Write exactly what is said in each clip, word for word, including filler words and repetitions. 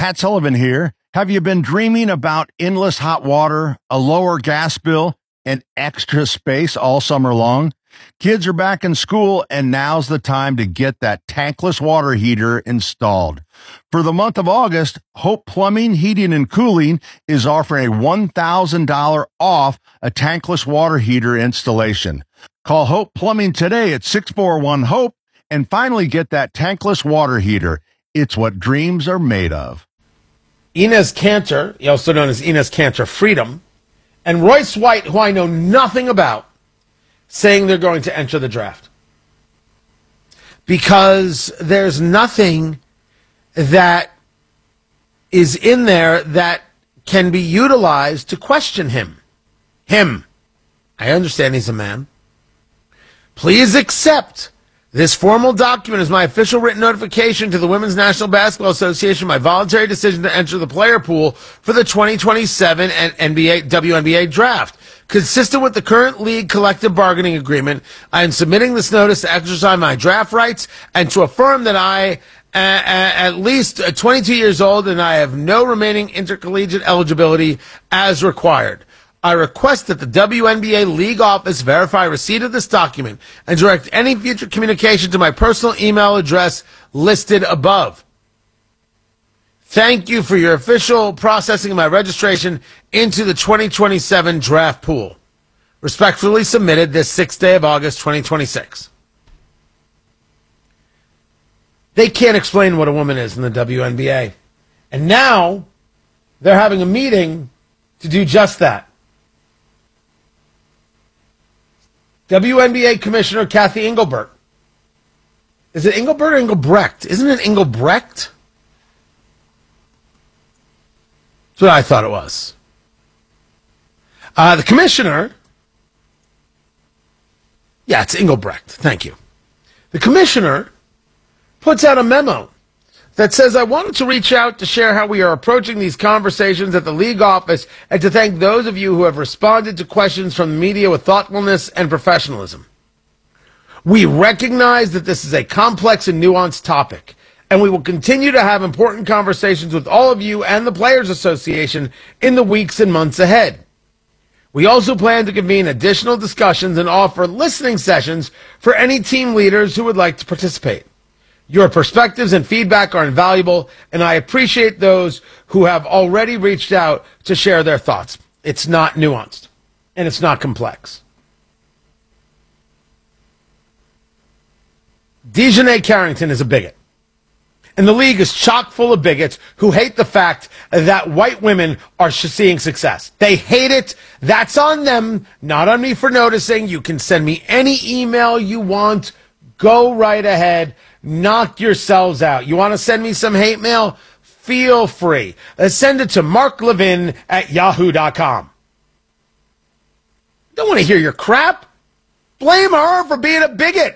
Pat Sullivan here. Have you been dreaming about endless hot water, a lower gas bill, and extra space all summer long? Kids are back in school, and now's the time to get that tankless water heater installed. For the month of August, Hope Plumbing, Heating, and Cooling is offering a one thousand dollars off a tankless water heater installation. Call Hope Plumbing today at six four one HOPE and finally get that tankless water heater. It's what dreams are made of. Enes Kanter, also known as Enes Kanter Freedom, and Royce White, who I know nothing about, saying they're going to enter the draft. Because there's nothing that is in there that can be utilized to question him. Him. I understand he's a man. Please accept this formal document as my official written notification to the Women's National Basketball Association, my voluntary decision to enter the player pool for the twenty twenty-seven N B A, W N B A draft. Consistent with the current league collective bargaining agreement, I am submitting this notice to exercise my draft rights and to affirm that I am at least twenty-two years old and I have no remaining intercollegiate eligibility as required. I request that the W N B A League Office verify receipt of this document and direct any future communication to my personal email address listed above. Thank you for your official processing of my registration into the twenty twenty-seven draft pool. Respectfully submitted this sixth day of August, twenty twenty-six. They can't explain what a woman is in the W N B A. And now they're having a meeting to do just that. W N B A Commissioner Kathy Engelbert. Is it Engelbert or Engelbrecht? Isn't it Engelbrecht? That's what I thought it was. Uh, the commissioner, yeah, it's Engelbrecht. Thank you. The commissioner puts out a memo that says, I wanted to reach out to share how we are approaching these conversations at the league office and to thank those of you who have responded to questions from the media with thoughtfulness and professionalism. We recognize that this is a complex and nuanced topic, and we will continue to have important conversations with all of you and the Players Association in the weeks and months ahead. We also plan to convene additional discussions and offer listening sessions for any team leaders who would like to participate. Your perspectives and feedback are invaluable, and I appreciate those who have already reached out to share their thoughts. It's not nuanced, and it's not complex. Dejanay Carrington is a bigot, and the league is chock full of bigots who hate the fact that white women are seeing success. They hate it. That's on them, not on me for noticing. You can send me any email you want. Go right ahead. Knock yourselves out. You want to send me some hate mail? Feel free. Uh, send it to Mark Levin at yahoo dot com. Don't want to hear your crap. Blame her for being a bigot.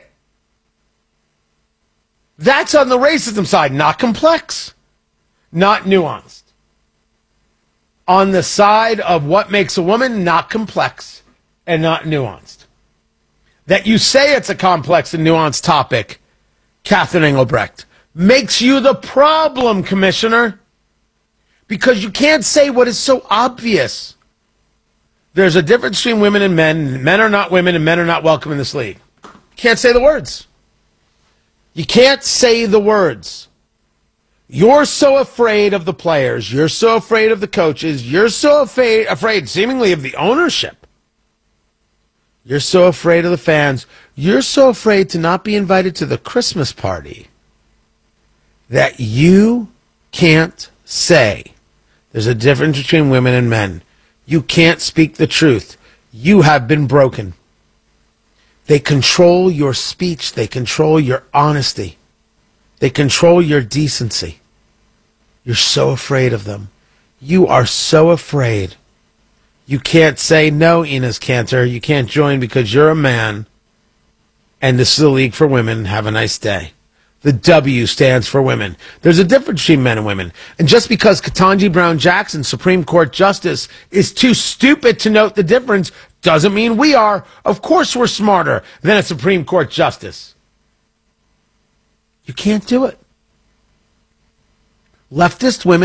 That's on the racism side, not complex, not nuanced. On the side of what makes a woman, not complex and not nuanced. That you say it's a complex and nuanced topic, Catherine Engelbrecht, makes you the problem, Commissioner, because you can't say what is so obvious. There's a difference between women and men. Men are not women, and men are not welcome in this league. You can't say the words. You can't say the words. You're so afraid of the players. You're so afraid of the coaches. You're so afraid, afraid seemingly, of the ownership. You're so afraid of the fans. You're so afraid to not be invited to the Christmas party that you can't say there's a difference between women and men. You can't speak the truth. You have been broken. They control your speech. They control your honesty. They control your decency. You're so afraid of them. You are so afraid. You can't say, no, Enes Kanter, you can't join because you're a man, and this is a league for women. Have a nice day. The W stands for women. There's a difference between men and women. And just because Ketanji Brown Jackson, Supreme Court Justice, is too stupid to note the difference doesn't mean we are. Of course we're smarter than a Supreme Court Justice. You can't do it. Leftist women